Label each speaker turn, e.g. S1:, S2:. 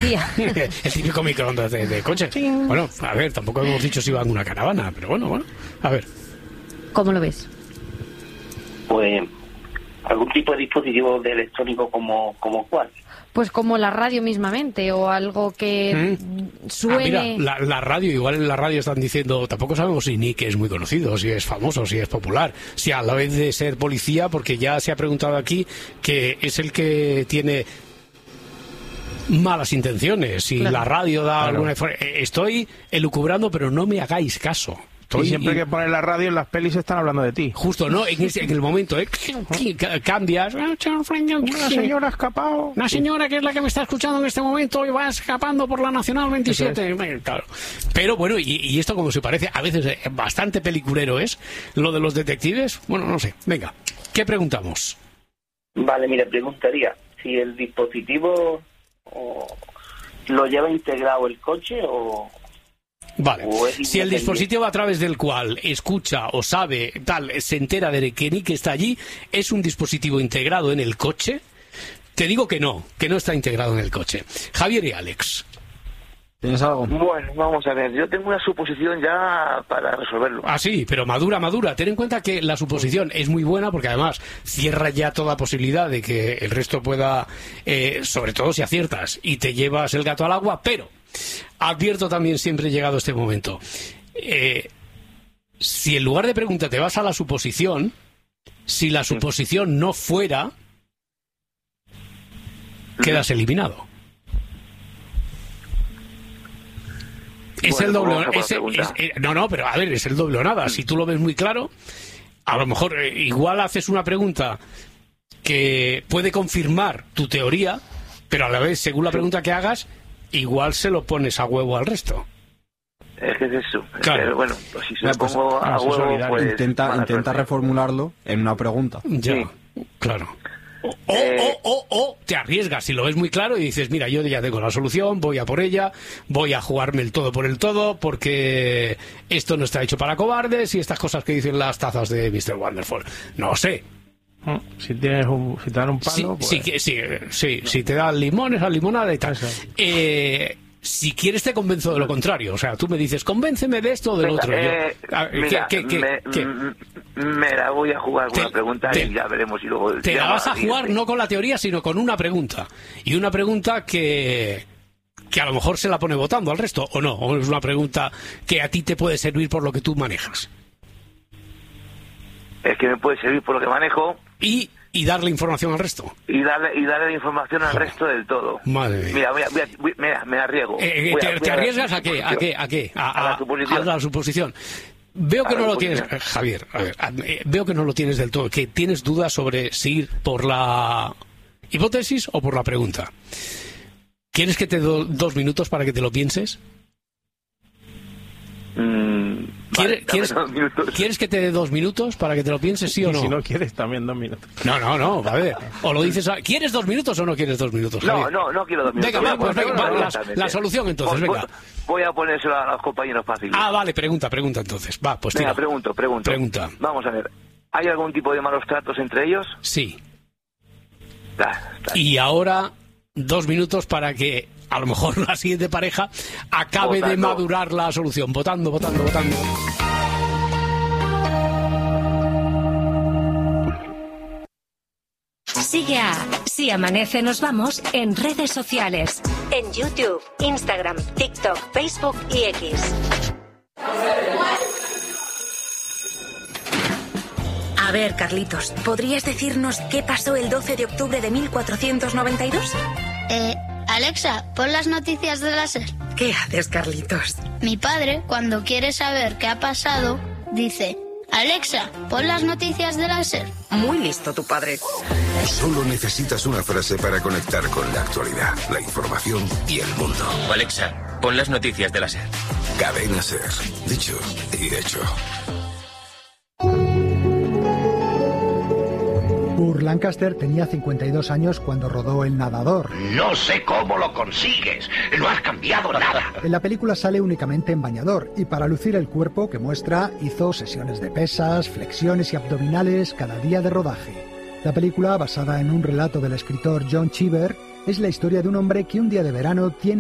S1: policía.
S2: El típico microondas de coche. Sí. Bueno, a ver, tampoco hemos dicho si va en una caravana, pero bueno, a ver.
S1: ¿Cómo lo ves?
S3: Pues algún tipo de dispositivo de electrónico como cuál.
S1: Pues como la radio mismamente, o algo que suene...
S2: Mira, la radio, igual en la radio están diciendo, tampoco sabemos si Nick es muy conocido, si es famoso, si es popular, si a la vez de ser policía, porque ya se ha preguntado aquí que es el que tiene malas intenciones, si la radio da alguna... Estoy elucubrando, pero no me hagáis caso.
S4: Y siempre que pones la radio en las pelis están hablando de ti.
S2: Justo, ¿no? En el momento, cambias.
S4: Una señora ha escapado.
S2: Una señora que es la que me está escuchando en este momento y va escapando por la Nacional 27. Claro. Pero bueno, y esto como se parece, a veces bastante peliculero es, lo de los detectives. Bueno, no sé. Venga, ¿qué preguntamos?
S3: Vale, mira, preguntaría si el dispositivo lo lleva integrado el coche o...
S2: Vale, si el dispositivo a través del cual escucha o sabe, se entera de que Nick está allí, es un dispositivo integrado en el coche, te digo que no está integrado en el coche. Javier y Alex.
S4: ¿Tienes algo?
S3: Bueno, vamos a ver, yo tengo una suposición ya para resolverlo.
S2: Ah, sí, pero madura. Ten en cuenta que la suposición es muy buena porque además cierra ya toda posibilidad de que el resto pueda, sobre todo si aciertas y te llevas el gato al agua, pero... Advierto también, siempre llegado este momento, si en lugar de pregunta te vas a la suposición, si la suposición no fuera, quedas eliminado. Es el doble. Pero a ver, es el doble o nada. Si tú lo ves muy claro, a lo mejor igual haces una pregunta que puede confirmar tu teoría, pero a la vez, según la pregunta que hagas, igual se lo pones a huevo al resto.
S3: Es que es eso.
S2: Claro.
S3: Pero bueno, pues si se lo pongo a huevo, pues...
S5: Intenta reformularlo en una pregunta.
S2: Ya, sí. Claro. O te arriesgas si lo ves muy claro y dices, mira, yo ya tengo la solución, voy a por ella, voy a jugarme el todo por el todo, porque esto no está hecho para cobardes y estas cosas que dicen las tazas de Mr. Wonderful. No sé.
S4: Si te dan un palo,
S2: si te dan limones a limonada y tal. Si quieres te convenzo de lo contrario. O sea, tú me dices, convénceme de esto o del otro.
S3: Me la voy a jugar con una pregunta y ya veremos si luego...
S2: Te la vas a jugar no con la teoría, sino con una pregunta. Y una pregunta que a lo mejor se la pone votando al resto, o no. O es una pregunta que a ti te puede servir por lo que tú manejas.
S3: Es que me puede servir por lo que manejo...
S2: Y darle información al resto.
S3: Y darle información al resto del todo.
S2: Madre mía.
S3: Mira, me arriesgo.
S2: ¿Te arriesgas a qué? A la suposición. Veo que no lo tienes, Javier. A ver, veo que no lo tienes del todo. Que tienes dudas sobre si ir por la hipótesis o por la pregunta. ¿Quieres que te dé 2 minutos para que te lo pienses? ¿Quieres que te dé 2 minutos para que te lo pienses, sí o no?
S4: Si no quieres, también 2 minutos.
S2: No, a ver. O lo dices, ¿quieres 2 minutos o no quieres 2 minutos?
S3: Javier? No quiero 2 minutos.
S2: Venga, la solución entonces, venga.
S3: Voy a ponérselo a los compañeros fáciles.
S2: Ah, vale, pregunta entonces. Va, pues tira.
S3: Venga, pregunta. Vamos a ver. ¿Hay algún tipo de malos tratos entre ellos?
S2: Sí. Y ahora 2 minutos para que a lo mejor la siguiente pareja acabe de madurar la solución. Votando.
S6: Sigue a Si Amanece Nos Vamos en redes sociales. En YouTube, Instagram, TikTok, Facebook y X. A ver, Carlitos, ¿podrías decirnos qué pasó el 12 de octubre de 1492?
S7: Alexa, pon las noticias de la SER.
S6: ¿Qué haces, Carlitos?
S7: Mi padre, cuando quiere saber qué ha pasado, dice: Alexa, pon las noticias de la SER.
S6: Muy listo tu padre.
S8: Solo necesitas una frase para conectar con la actualidad, la información y el mundo.
S9: Alexa, pon las noticias de la SER.
S8: Cadena SER. Dicho y hecho.
S10: Burt Lancaster tenía 52 años cuando rodó El Nadador.
S11: No sé cómo lo consigues, no has cambiado nada.
S10: En la película sale únicamente en bañador y para lucir el cuerpo que muestra hizo sesiones de pesas, flexiones y abdominales cada día de rodaje. La película, basada en un relato del escritor John Cheever, es la historia de un hombre que un día de verano tiene